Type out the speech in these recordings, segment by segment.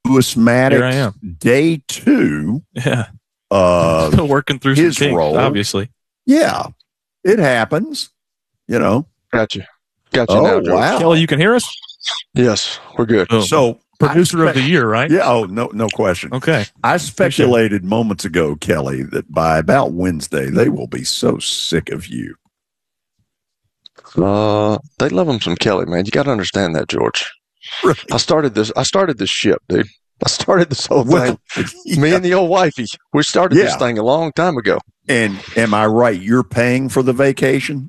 Lewis Here I Maddox, am. day 2. Yeah. Uh, Working through his some kinks, role. obviously. Yeah, it happens. Got you now, Oh, George. wow. Kelly, you can hear us? Yes, we're good. Oh, So producer of the year, right? Yeah. Oh, no question. Okay. I speculated moments ago, Kelly, that by about Wednesday they will be so sick of you. They love him some Kelly, man. You got to understand that, George. Really? I started this ship, dude. I started this whole thing. Yeah. Me and the old wifey. We started this thing a long time ago. And am I right? You're paying for the vacation?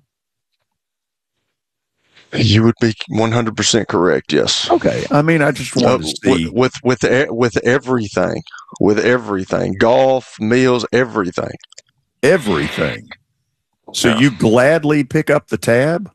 You would be 100% correct. Yes. Okay. I mean, I just wanted to see with everything, golf, meals, everything. So you gladly pick up the tab?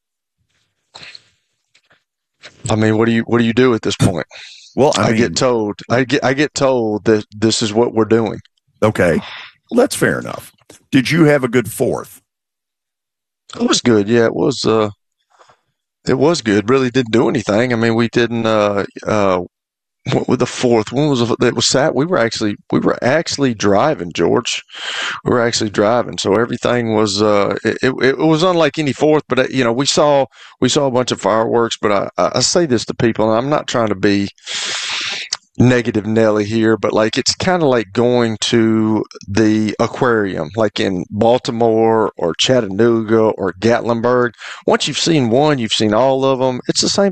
I mean, what do you do at this point? Well, I get told that this is what we're doing. Okay. Well, that's fair enough. Did you have a good 4th? It was good. Yeah, it was good. Really didn't do anything. I mean, we didn't what was the 4th? When was it? Was Sat? We were actually driving, George. We were actually driving, so everything was it was unlike any 4th. But we saw a bunch of fireworks. But I say this to people, and I'm not trying to be negative Nelly here, but like it's kind of like going to the aquarium, like in Baltimore or Chattanooga or Gatlinburg. Once you've seen one, you've seen all of them. It's the same